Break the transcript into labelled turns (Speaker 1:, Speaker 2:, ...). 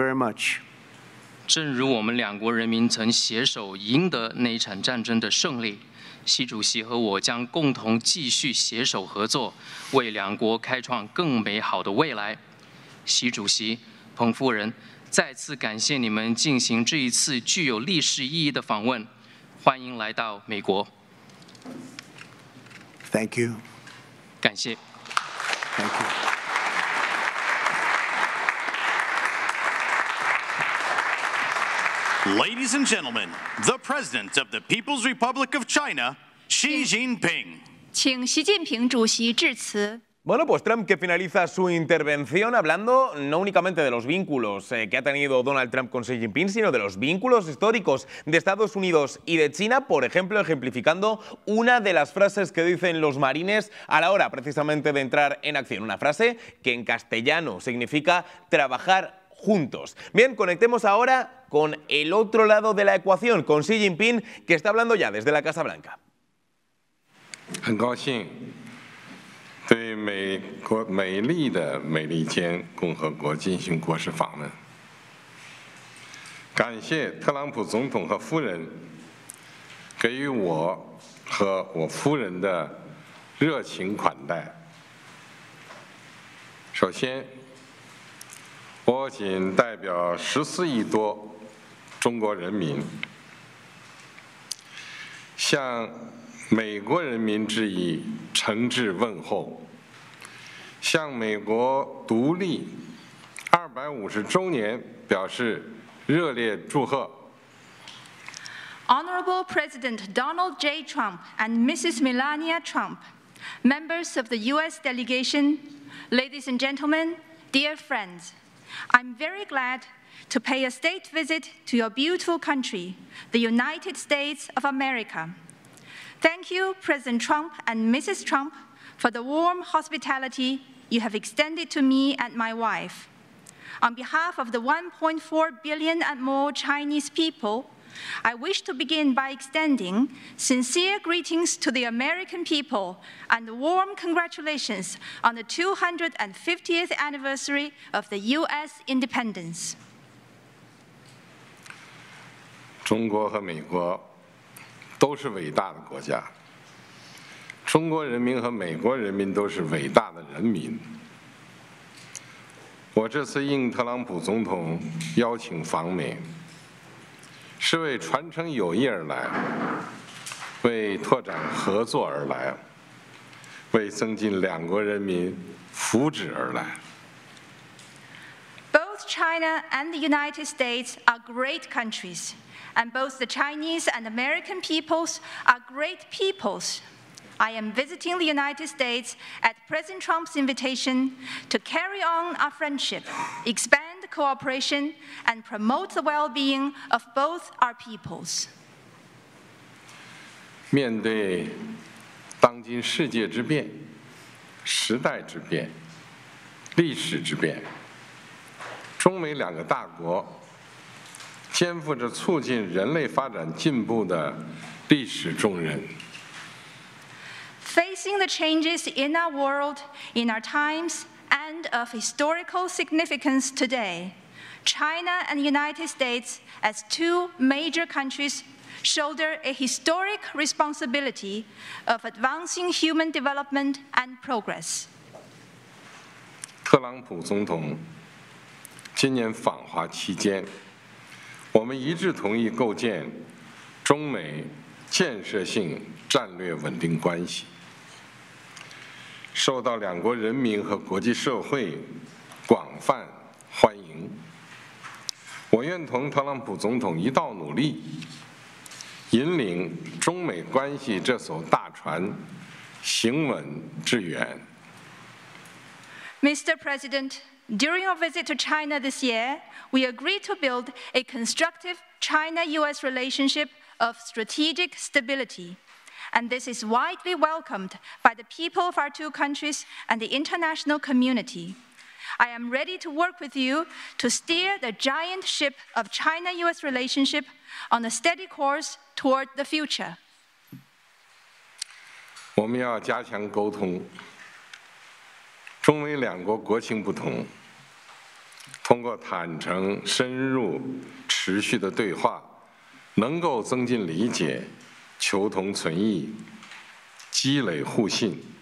Speaker 1: very much.
Speaker 2: 正如我们两国人民曾携手赢得那一场战争的胜利，习主席和我将共同继续携手合作，为两国开创更美好的未来。习主席、彭夫人，再次感谢你们进行这一次具有历史意义的访问，欢迎来到美国。
Speaker 1: Thank you.
Speaker 2: 感谢。
Speaker 1: Thank you.
Speaker 3: Ladies and gentlemen, the President of the People's Republic of China, Xi Jinping.
Speaker 4: 请习近平主席致辞。
Speaker 5: Bueno, pues Trump que finaliza su intervención hablando no únicamente de los vínculos que ha tenido Donald Trump con Xi Jinping, sino de los vínculos históricos de Estados Unidos y de China, por ejemplo, ejemplificando una de las frases que dicen los marines a la hora precisamente de entrar en acción. Una frase que en castellano significa trabajar juntos. Bien, conectemos ahora con el otro lado de la ecuación, con Xi Jinping, que está hablando ya desde la Casa Blanca.
Speaker 6: 很高兴对美国美丽的美利坚共和国进行国事访问，感谢特朗普总统和夫人给予我和我夫人的热情款待。首先，我谨代表14亿多中国人民，向美国人民致以诚挚问候，向美国独立250周年表示热烈祝贺。
Speaker 4: Honorable President Donald J. Trump and Mrs. Melania Trump, members of the U.S. delegation, ladies and gentlemen, dear friends, I'm very glad to pay a state visit to your beautiful country, the United States of America. Thank you, President Trump and Mrs. Trump, for the warm hospitality you have extended to me and my wife. On behalf of the 1.4 billion and more Chinese people, I wish to begin by extending sincere greetings to the American people and warm congratulations on the 250th anniversary of the U.S. independence.
Speaker 6: 中国和美国都是伟大的国家，中国人民和美国人民都是伟大的人民。我这次应特朗普总统邀请访美，是为传承友谊而来，为拓展合作而来，为增进两国人民福祉而来。
Speaker 4: Both China and the United States are great countries, and both the Chinese and American peoples are great peoples. I am visiting the United States at President Trump's invitation to carry on our friendship, expand cooperation, and promote the well-being of both our peoples.
Speaker 6: 面对当今世界之变、时代之变、历史之变，中美两个大国肩负着促进人类发展进步的历史重任。
Speaker 4: Facing the changes in our world, in our times, and of historical significance today, China and the United States, as two major countries, shoulder a historic responsibility of advancing human development and progress.
Speaker 6: 特朗普总统今年访华期间，我们一致同意构建中美建设性战略稳定关系。 受到两国人民和国际社会广泛欢迎。我愿同特朗普总统一道努力，引领中美关系这艘大船行稳致远。
Speaker 4: Mr. President, during our visit to China this year, we agreed to build a constructive China-US relationship of strategic stability. And this is widely welcomed by the people of our two countries and the international community. I am ready to work with you to steer the giant ship of China-US relationship on a steady course toward the future.
Speaker 6: 我们要加强沟通。中美两国国情不同， 通过坦诚、深入、持续的对话，能够增进理解、求同存异、积累互信。